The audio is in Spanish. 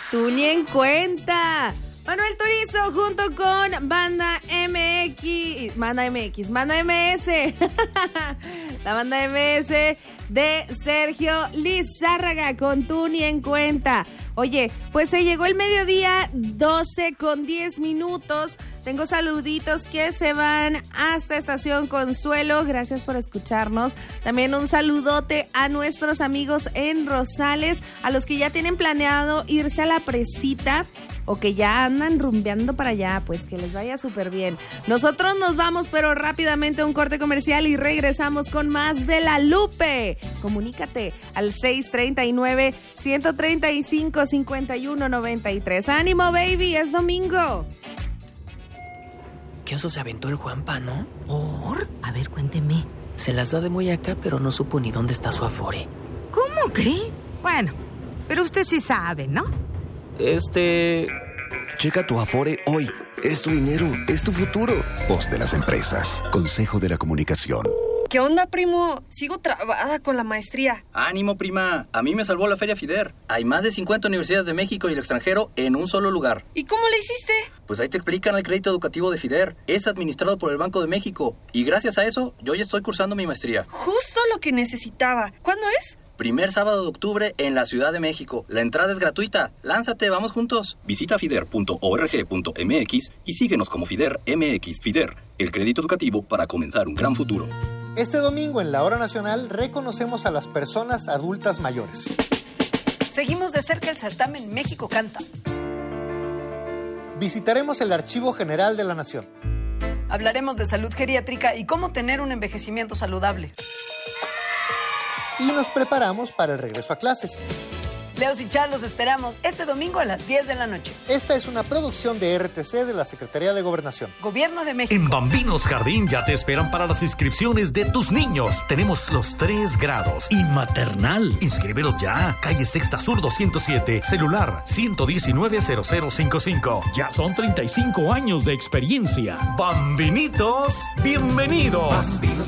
Tú ni en cuenta. Manuel Turizo junto con Banda MS. La Banda MS de Sergio Lizárraga con Tú ni en cuenta. Oye, pues se llegó el mediodía, 12:10. Tengo saluditos que se van hasta Estación Consuelo. Gracias por escucharnos. También un saludote a nuestros amigos en Rosales, a los que ya tienen planeado irse a la Presita o que ya andan rumbeando para allá, pues que les vaya súper bien. Nosotros nos vamos, pero rápidamente a un corte comercial y regresamos con más de La Lupe. Comunícate al 639-135-5193. ¡Ánimo, baby! ¡Es domingo! ¿Qué oso se aventó el Juanpa, no? ¿Por? A ver, cuénteme. Se las da de muy acá, pero no supo ni dónde está su Afore. ¿Cómo cree? Bueno, pero usted sí sabe, ¿no? Checa tu Afore hoy. Es tu dinero, es tu futuro. Voz de las empresas. Consejo de la Comunicación. ¿Qué onda, primo? Sigo trabada con la maestría. ¡Ánimo, prima! A mí me salvó la Feria FIDER. Hay más de 50 universidades de México y el extranjero en un solo lugar. ¿Y cómo le hiciste? Pues ahí te explican el crédito educativo de FIDER. Es administrado por el Banco de México. Y gracias a eso, yo ya estoy cursando mi maestría. Justo lo que necesitaba. ¿Cuándo es? Primer sábado de octubre en la Ciudad de México. La entrada es gratuita. Lánzate, vamos juntos. Visita fider.org.mx y síguenos como FIDER MX. FIDER, el crédito educativo para comenzar un gran futuro. Este domingo en la Hora Nacional reconocemos a las personas adultas mayores. Seguimos de cerca el certamen México Canta. Visitaremos el Archivo General de la Nación. Hablaremos de salud geriátrica y cómo tener un envejecimiento saludable. Y nos preparamos para el regreso a clases. Leos y Char los esperamos este domingo a las 10 de la noche. Esta es una producción de RTC de la Secretaría de Gobernación. Gobierno de México. En Bambinos Jardín ya te esperan para las inscripciones de tus niños. Tenemos los 3 grados y maternal. Inscríbelos ya. Calle Sexta Sur 207. Celular 119-0055. Ya son 35 años de experiencia. Bambinitos, bienvenidos.